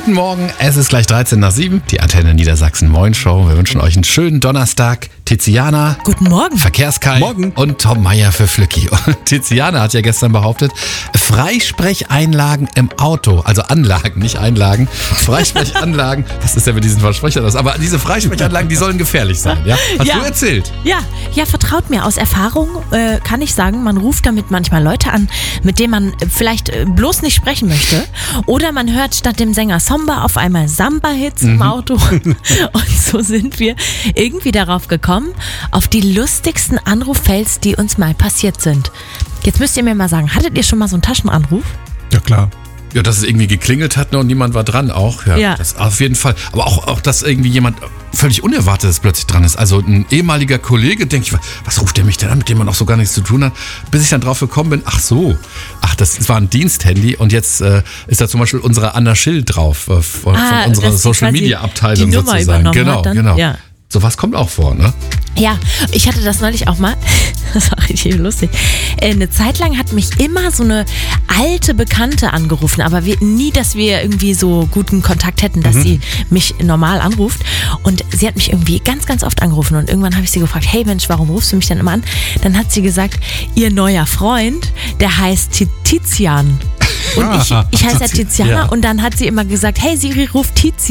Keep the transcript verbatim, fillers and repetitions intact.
Guten Morgen, es ist gleich dreizehn nach sieben, die Antenne Niedersachsen Moin Show. Wir wünschen euch einen schönen Donnerstag. Tiziana. Guten Morgen. Verkehrskai. Morgen. Und Tom Meier für Flücki. Und Tiziana hat ja gestern behauptet, Freisprecheinlagen im Auto, also Anlagen, nicht Einlagen, Freisprechanlagen, was ist denn mit diesen Versprechern aus? Aber diese Freisprechanlagen, die sollen gefährlich sein, ja? Hast Ja. du erzählt? Ja, ja, vertraut mir. Aus Erfahrung äh, kann ich sagen, man ruft damit manchmal Leute an, mit denen man äh, vielleicht äh, bloß nicht sprechen möchte. Oder man hört statt dem Sänger Somba auf einmal Samba-Hits im Auto. Und so sind wir irgendwie darauf gekommen, auf die lustigsten Anruffails, die uns mal passiert sind. Jetzt müsst ihr mir mal sagen, hattet ihr schon mal so einen Taschenanruf? Ja, klar. Ja, dass es irgendwie geklingelt hat, ne, und niemand war dran auch. Ja, Ja. Das auf jeden Fall. Aber auch, auch, dass irgendwie jemand völlig Unerwartetes plötzlich dran ist. Also ein ehemaliger Kollege, denke ich, was ruft der mich denn an, mit dem man auch so gar nichts zu tun hat? Bis ich dann drauf gekommen bin, ach so, ach, das war ein Diensthandy und jetzt äh, ist da zum Beispiel unsere Anna Schill drauf, äh, von, Ah, von unserer dass sie Social quasi Media Abteilung die Nummer sozusagen. übernommen Genau, hat dann? genau. Ja. Sowas kommt auch vor, ne? Ja, ich hatte das neulich auch mal, das war richtig lustig. Äh, Eine Zeit lang hat mich immer so eine alte Bekannte angerufen, aber wir, nie, dass wir irgendwie so guten Kontakt hätten, dass sie mich normal anruft. Und sie hat mich irgendwie ganz, ganz oft angerufen und irgendwann habe ich sie gefragt, hey Mensch, warum rufst du mich denn immer an? Dann hat sie gesagt, ihr neuer Freund, der heißt Ti- Tizian. Und ich, ich heiße ja Tiziana Ja. und dann hat sie immer gesagt, hey Siri, ruf Tizian.